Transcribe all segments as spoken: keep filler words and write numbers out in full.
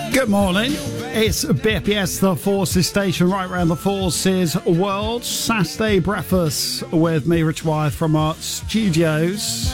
Good morning. It's B F P S, the Forces station, right around the Forces world. Saturday breakfast with me, Rich Wyeth, from our studios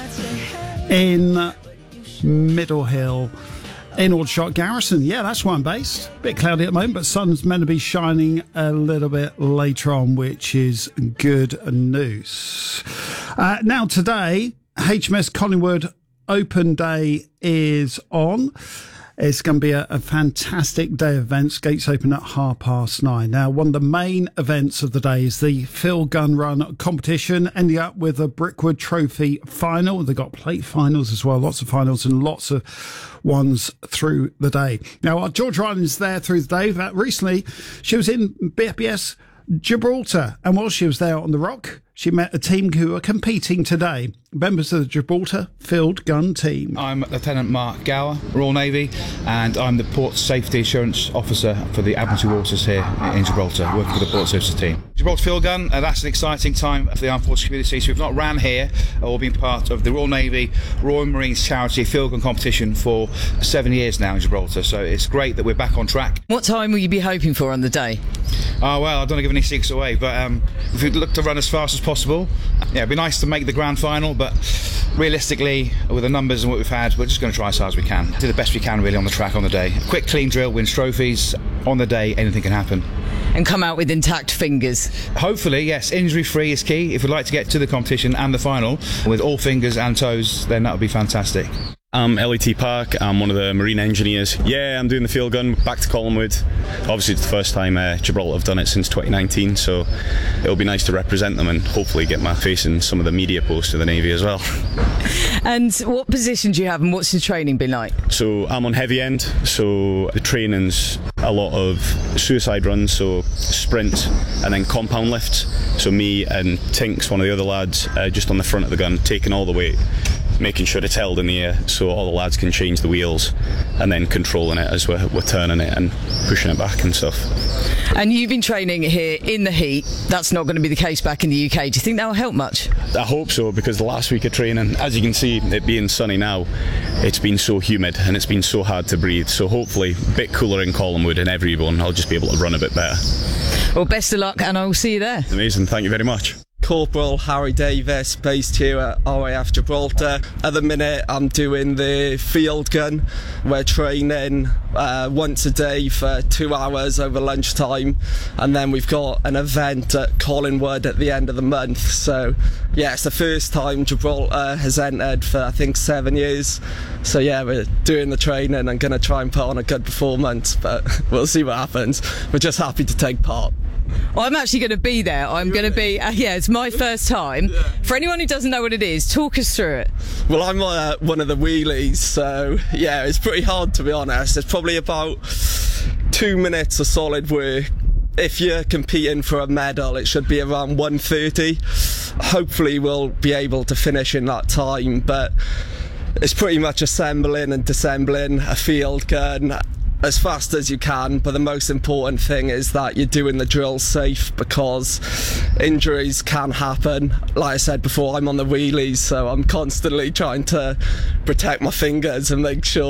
in Middle Hill in Aldershot Garrison. Yeah, that's where I'm based. Bit cloudy at the moment, but sun's meant to be shining a little bit later on, which is good news. Uh, now, today, H M S Collingwood Open Day is on. It's going to be a, a fantastic day of events. Gates open at half past nine. Now, one of the main events of the day is the Field Gun Run competition, ending up with a Brickwood Trophy final. They've got plate finals as well, lots of finals and lots of ones through the day. Now, our George Ryan's there through the day. That recently, she was in B F P S Gibraltar, and while she was there on the Rock, she met a team who are competing today, members of the Gibraltar Field Gun Team. I'm Lieutenant Mark Gower, Royal Navy, and I'm the Port Safety Assurance Officer for the Admiralty Waters here in Gibraltar, working for the Port Services team. Gibraltar Field Gun, uh, that's an exciting time for the armed forces community. So we've not ran here or been part of the Royal Navy, Royal Marines charity Field Gun competition for seven years now in Gibraltar, so it's great that we're back on track. What time will you be hoping for on the day? Oh, well, I don't want to give any secrets away, but um, if we'd look to run as fast as possible, yeah, it'd be nice to make the grand final, but realistically, with the numbers and what we've had, we're just going to try as hard as we can. Do the best we can, really, on the track on the day. Quick, clean drill wins trophies. On the day, anything can happen. And come out with intact fingers. Hopefully, yes. Injury-free is key. If we'd like to get to the competition and the final with all fingers and toes, then that would be fantastic. I'm Ellie T. Park, I'm one of the marine engineers. Yeah, I'm doing the field gun, back to Collingwood. Obviously it's the first time uh, Gibraltar have done it since twenty nineteen, so it'll be nice to represent them and hopefully get my face in some of the media posts of the Navy as well. And what position do you have and what's your training been like? So I'm on heavy end, so the training's a lot of suicide runs, so sprint and then compound lifts. So me and Tinks, one of the other lads, uh, just on the front of the gun, taking all the weight, making sure it's held in the air so all the lads can change the wheels and then controlling it as we're, we're turning it and pushing it back and stuff. And you've been training here in the heat. That's not going to be the case back in the U K. Do you think that will help much? I hope so, because the last week of training, as you can see, it being sunny now, it's been so humid and it's been so hard to breathe. So hopefully a bit cooler in Collingwood and everyone, I'll just be able to run a bit better. Well, best of luck and I will see you there. Amazing, thank you very much. Corporal Harry Davis, based here at R A F Gibraltar. At the minute I'm doing the field gun. We're training uh, once a day for two hours over lunchtime, and then we've got an event at Collingwood at the end of the month. So yeah, it's the first time Gibraltar has entered for I think seven years. So yeah, we're doing the training and going to try and put on a good performance, but we'll see what happens. We're just happy to take part. Well, I'm actually going to be there. I'm going to be, uh, yeah, it's my first time. Yeah. For anyone who doesn't know what it is, talk us through it. Well, I'm uh, one of the wheelies, so yeah, it's pretty hard, to be honest. It's probably about two minutes of solid work. If you're competing for a medal, it should be around one thirty. Hopefully we'll be able to finish in that time, but it's pretty much assembling and disassembling a field gun as fast as you can, but the most important thing is that you're doing the drill safe, because injuries can happen. Like I said before, I'm on the wheelies, so I'm constantly trying to protect my fingers and make sure